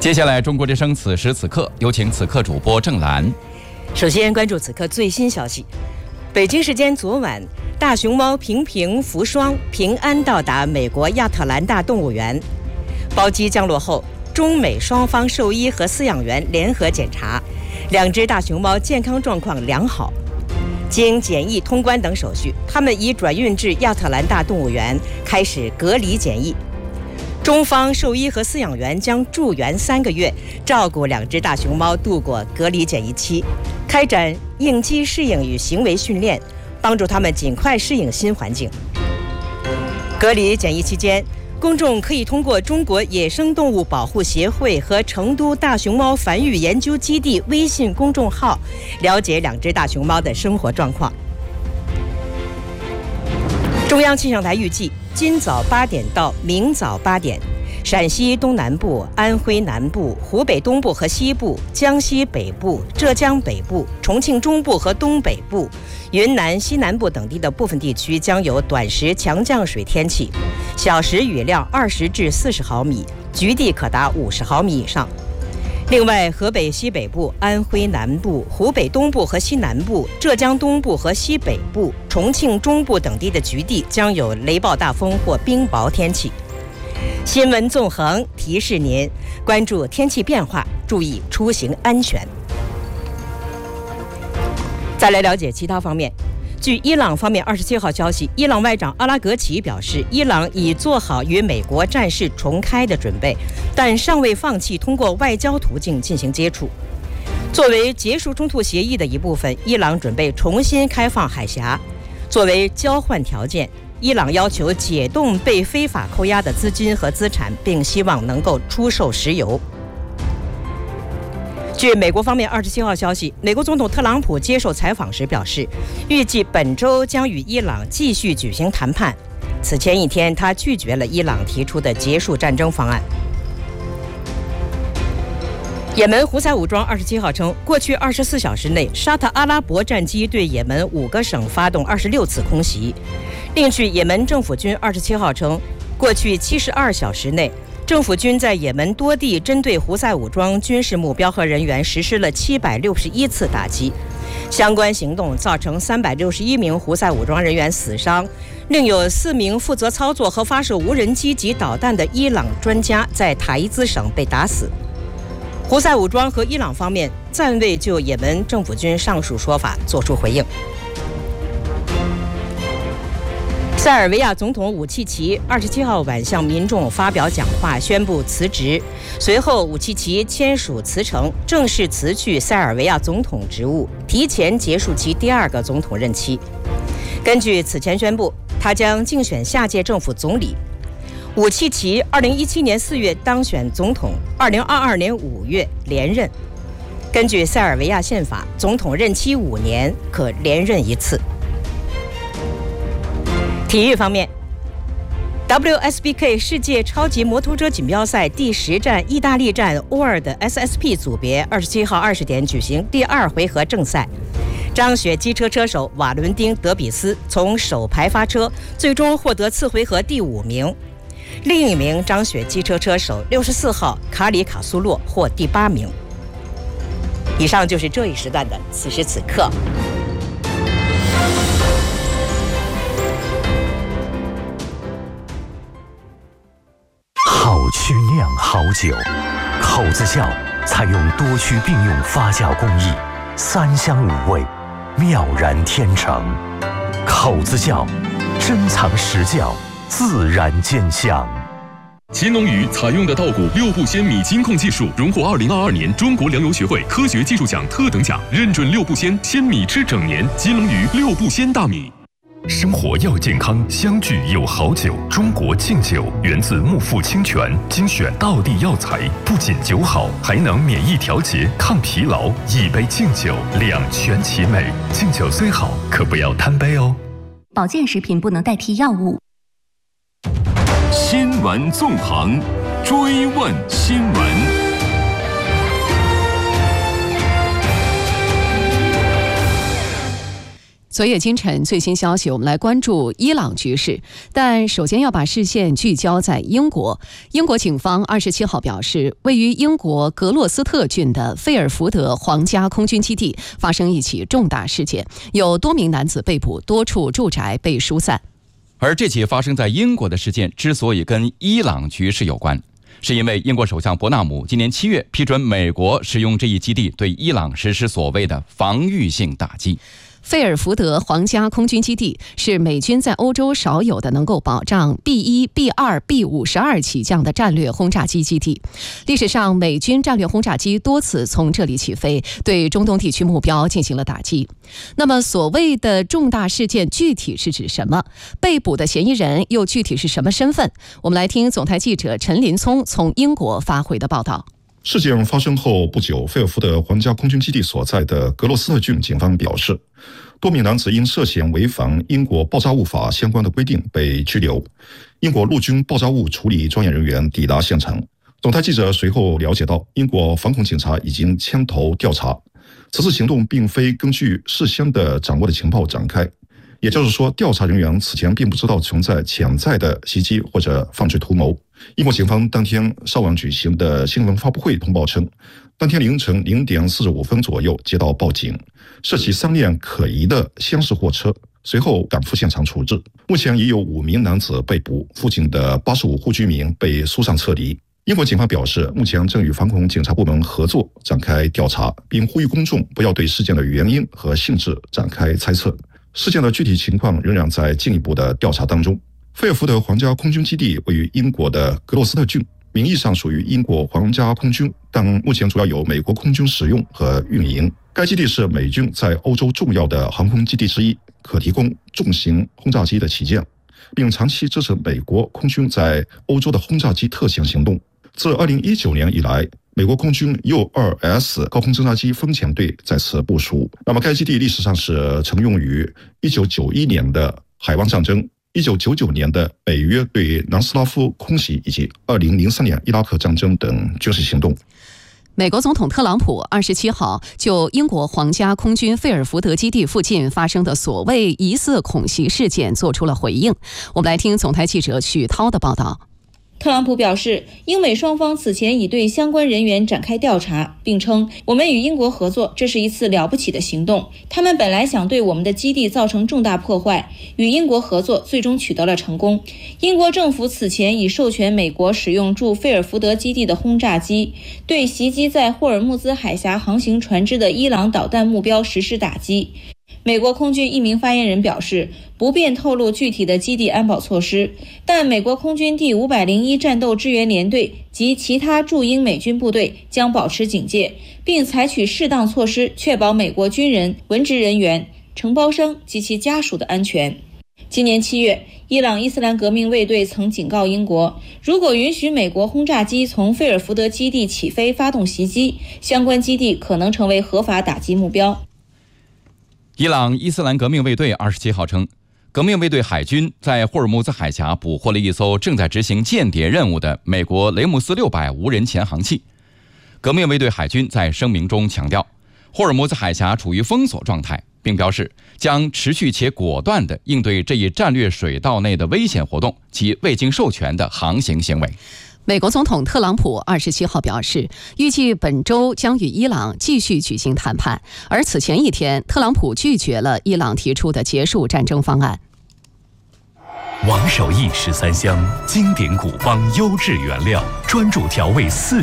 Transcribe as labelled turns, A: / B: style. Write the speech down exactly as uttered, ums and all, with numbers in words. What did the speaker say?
A: 接下来，中国之声此时此刻，有请此刻主播郑兰。
B: 首先关注此刻最新消息。北京时间昨晚，大熊猫平平福双平安到达美国亚特兰大动物园。包机降落后，中美双方兽医和饲养员联合检查，两只大熊猫健康状况良好。经检疫通关等手续，它们已转运至亚特兰大动物园开始隔离检疫。中方兽医和饲养员将驻园三个月，照顾两只大熊猫度过隔离检疫期，开展应激适应与行为训练，帮助它们尽快适应新环境。隔离检疫期间，公众可以通过中国野生动物保护协会和成都大熊猫繁育研究基地微信公众号了解两只大熊猫的生活状况。中央气象台预计，今早八点到明早八点，陕西东南部、安徽南部、湖北东部和西部、江西北部、浙江北部、重庆中部和东北部、云南西南部等地的部分地区将有短时强降水天气，小时雨量二十至四十毫米，局地可达五十毫米以上。另外，河北西北部、安徽南部、湖北东部和西南部、浙江东部和西北部、重庆中部等地的局地将有雷暴大风或冰雹天气。新闻纵横提示您关注天气变化，注意出行安全。再来了解其他方面。据伊朗方面二十七号消息，伊朗外长阿拉格齐表示，伊朗已做好与美国战事重开的准备，但尚未放弃通过外交途径进行接触。作为结束冲突协议的一部分，伊朗准备重新开放海峡。作为交换条件，伊朗要求解冻被非法扣押的资金和资产，并希望能够出售石油。据美国方面二十七号消息，美国总统特朗普接受采访时表示，预计本周将与伊朗继续举行谈判。此前一天，他拒绝了伊朗提出的结束战争方案。也门胡塞武装二十七号称，过去二十四小时内，沙特阿拉伯战机对也门五个省发动二十六次空袭。另据也门政府军二十七号称，过去七十二小时内，政府军在也门多地针对胡塞武装军事目标和人员实施了七百六十一次打击，相关行动造成三百六十一名胡塞武装人员死伤，另有四名负责操作和发射无人机及导弹的伊朗专家在塔伊兹省被打死。胡塞武装和伊朗方面暂未就也门政府军上述说法作出回应。塞尔维亚总统武契奇二十七号晚向民众发表讲话，宣布辞职。随后，武契奇签署辞呈，正式辞去塞尔维亚总统职务，提前结束其第二个总统任期。根据此前宣布，他将竞选下届政府总理。武契奇二零一七年四月当选总统，二零二二年五月连任。根据塞尔维亚宪法，总统任期五年，可连任一次。体育方面 ，W S B K 世界超级摩托车锦标赛第十站意大利站欧尔的 S S P 组别，二十七号二十点举行第二回合正赛。张雪机车车手瓦伦丁·德比斯从首排发车，最终获得次回合第五名。另一名张雪机车车手六十四号卡里卡苏洛获第八名。以上就是这一时段的此时此刻。
C: 好曲酿好酒，口子窖采用多区并用发酵工艺，三香五味，妙然天成。口子窖，珍藏实窖，自然见香。
D: 乾隆鱼采用的稻谷六步鲜米金控技术，荣获二零二二年中国粮油学会科学技术奖特等奖，认准六步鲜，鲜米吃整年。金龙鱼六步鲜大米。
E: 生活要健康，相聚有好酒。中国敬酒源自木富清泉，精选道地药材，不仅酒好，还能免疫调节、抗疲劳。一杯敬酒，两全其美。敬酒虽好，可不要贪杯哦。
F: 保健食品不能代替药物。
G: 新闻纵横，追问新闻。
H: 昨夜今晨最新消息，我们来关注伊朗局势，但首先要把视线聚焦在英国。英国警方二十七号表示，位于英国格洛斯特郡的菲尔福德皇家空军基地发生一起重大事件，有多名男子被捕，多处住宅被疏散。
A: 而这起发生在英国的事件之所以跟伊朗局势有关，是因为英国首相伯纳姆今年七月批准美国使用这一基地对伊朗实施所谓的防御性打击。
H: 菲尔福德皇家空军基地是美军在欧洲少有的能够保障 B 一、B 二、B 五十二 起降的战略轰炸机基地。历史上，美军战略轰炸机多次从这里起飞，对中东地区目标进行了打击。那么，所谓的重大事件具体是指什么？被捕的嫌疑人又具体是什么身份？我们来听总台记者陈林聪从英国发回的报道。
I: 事件发生后不久，菲尔福德皇家空军基地所在的格洛斯特郡警方表示，多名男子因涉嫌违反英国爆炸物法相关的规定被拘留。英国陆军爆炸物处理专业人员抵达现场。总台记者随后了解到，英国反恐警察已经牵头调查，此次行动并非根据事先的掌握的情报展开，也就是说，调查人员此前并不知道存在潜在的袭击或者犯罪图谋。英国警方当天稍晚举行的新闻发布会通报称，当天凌晨零点四十五分左右接到报警，涉及三辆可疑的厢式货车，随后赶赴现场处置。目前已有五名男子被捕，附近的八十五户居民被疏散撤离。英国警方表示，目前正与反恐警察部门合作展开调查，并呼吁公众不要对事件的原因和性质展开猜测。事件的具体情况仍然在进一步的调查当中。菲尔福德皇家空军基地位于英国的格洛斯特郡，名义上属于英国皇家空军，但目前主要由美国空军使用和运营。该基地是美军在欧洲重要的航空基地之一，可提供重型轰炸机的起降，并长期支持美国空军在欧洲的轰炸机特遣行动。自二零一九年以来，美国空军 U 二 S 高空侦察机风潜队在此部署。那么该基地历史上是曾用于一九九一年的海湾战争、一九九九年的北约对南斯拉夫空袭以及二零零三年伊拉克战争等军事行动。
H: 美国总统特朗普二十七号就英国皇家空军菲尔福德基地附近发生的所谓疑似恐袭事件做出了回应。我们来听总台记者许涛的报道。
J: 特朗普表示，英美双方此前已对相关人员展开调查，并称我们与英国合作，这是一次了不起的行动。他们本来想对我们的基地造成重大破坏，与英国合作最终取得了成功。英国政府此前已授权美国使用驻菲尔福德基地的轰炸机，对袭击在霍尔木兹海峡航行船只的伊朗导弹目标实施打击。美国空军一名发言人表示，不便透露具体的基地安保措施，但美国空军第五百零一战斗支援联队及其他驻英美军部队将保持警戒，并采取适当措施确保美国军人、文职人员、承包商及其家属的安全。今年七月，伊朗伊斯兰革命卫队曾警告英国，如果允许美国轰炸机从菲尔福德基地起飞发动袭击，相关基地可能成为合法打击目标。
A: 伊朗伊斯兰革命卫队二十七号称，革命卫队海军在霍尔木兹海峡捕获了一艘正在执行间谍任务的美国雷姆斯六百无人潜航器。革命卫队海军在声明中强调，霍尔木兹海峡处于封锁状态，并表示将持续且果断地应对这一战略水道内的危险活动及未经授权的航行行为。
H: 美国总统特朗普二十七号表示，预计本周将与伊朗继续举行谈判，而此前一天，特朗普拒绝了伊朗提出的结束战争方案。
C: 王守义十三香，经典古方优质原料，专注调味四